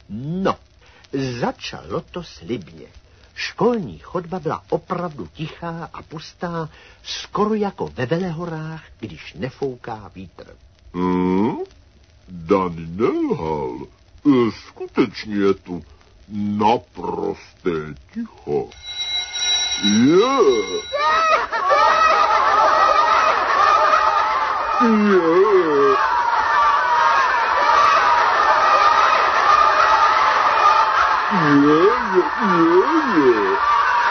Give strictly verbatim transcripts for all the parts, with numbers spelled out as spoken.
No, začalo to slibně. Školní chodba byla opravdu tichá a pustá, skoro jako ve Velehorách, když nefouká vítr. Hmm? Dan nelhal. Skutečně je tu naprosté ticho. Je. Je. Je, je, je, je.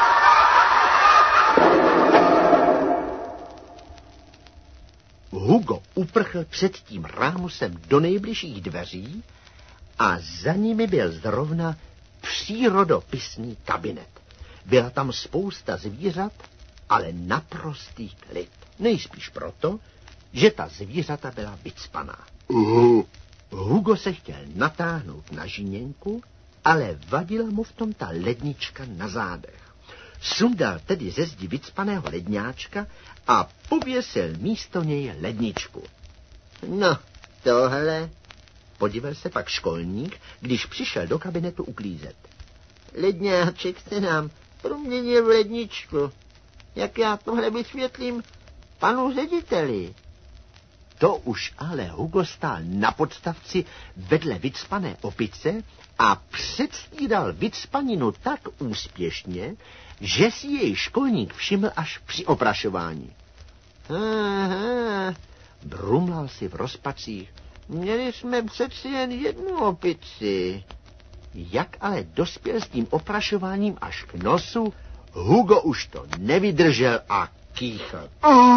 Hugo uprchl před tím rámusem do nejbližších dveří a za nimi byl zrovna přírodopisný kabinet. Byla tam spousta zvířat, ale naprostý klid. Nejspíš proto, že ta zvířata byla vycpaná. Uh. Hugo se chtěl natáhnout na žiněnku, ale vadila mu v tom ta lednička na zádech. Sundal tedy ze zdi vycpaného ledňáčka a pověsil místo něj ledničku. No, tohle, podíval se pak školník, když přišel do kabinetu uklízet. Ledňáček se nám proměnil v ledničku. Jak já tohle vysvětlím panu řediteli? To už ale Hugo stál na podstavci vedle vycpané opice a předstíral vycpaninu tak úspěšně, že si jej školník všiml až při oprašování. Aha, brumlal si v rozpacích. Měli jsme přeci jen jednu opici. Jak ale dospěl s tím oprašováním až k nosu, Hugo už to nevydržel a kýchl.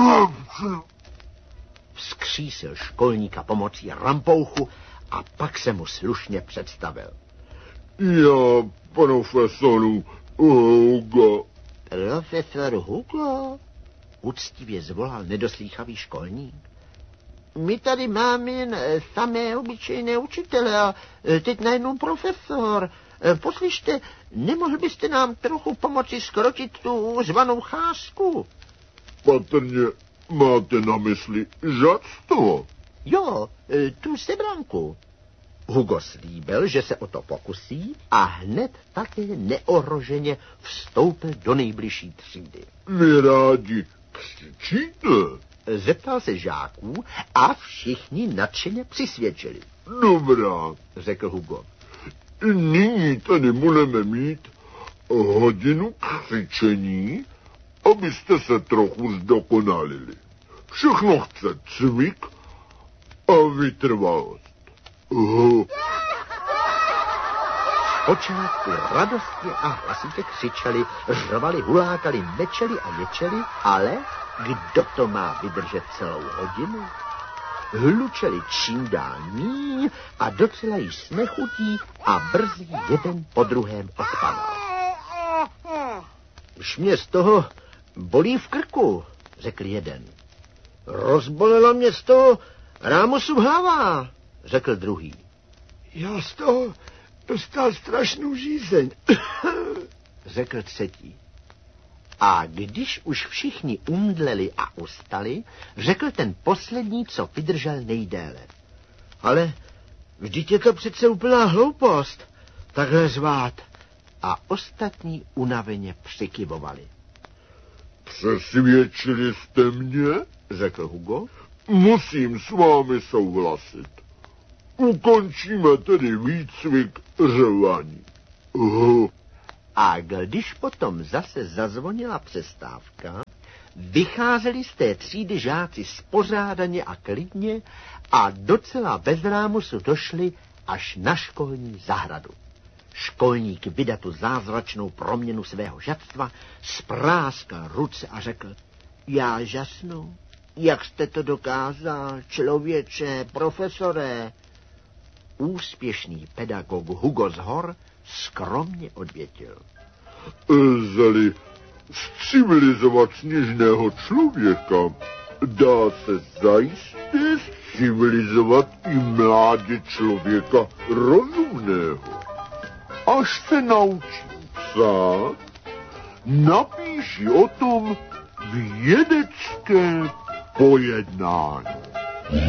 Vzkřísil školníka pomocí rampouchu a pak se mu slušně představil. Já, profesoru Hugo. Profesor Hugo? Úctivě zvolal nedoslýchavý školník. My tady máme jen samé obyčejné učitele a teď najednou profesor. Poslyšte, nemohl byste nám trochu pomoci skrotit tu zvanou cházku? Patrně máte na mysli žad z toho? Jo, tu sebranku. Hugo slíbil, že se o to pokusí a hned také neohroženě vstoupil do nejbližší třídy. Vy rádi křičíte? Zeptal se žáků a všichni nadšeně přisvědčili. Dobrá, řekl Hugo. Nyní tady budeme mít hodinu křičení, abyste se trochu zdokonalili. Všechno chce cvik a vytrvalost. Uh. Počátku radostně a hlasitě křičeli, řvali, hulákali, mečeli a ječeli, ale kdo to má vydržet celou hodinu? Hlučeli čím dál míň a docela jí snechutí a brzy jeden po druhém odpadal. Už mě z toho bolí v krku, řekl jeden. Rozbolela mě z toho rámusův hlava, řekl druhý. Já z toho dostal strašnou žízeň, řekl třetí. A když už všichni umdleli a ustali, řekl ten poslední, co vydržel nejdéle. Ale vždyť je to přece úplná hloupost, takhle zvát. A ostatní unaveně přikyvovali. Přesvědčili jste mě? Řekl Hugo. Musím s vámi souhlasit. Ukončíme tedy výcvik řvání. Uh. A když potom zase zazvonila přestávka, vycházeli z té třídy žáci spořádaně a klidně a docela bez rámusu došli až na školní zahradu. Školník vydal tu zázračnou proměnu svého žadstva, spráskal ruce a řekl, já žasnu, jak jste to dokázal, člověče, profesore. Úspěšný pedagog Hugo z Hor skromně odvětil. Zali civilizovat sněžného člověka dá se zajisté civilizovat i mládě člověka rozumného. Až se naučí psát, napíši o tom vědecké pojednání.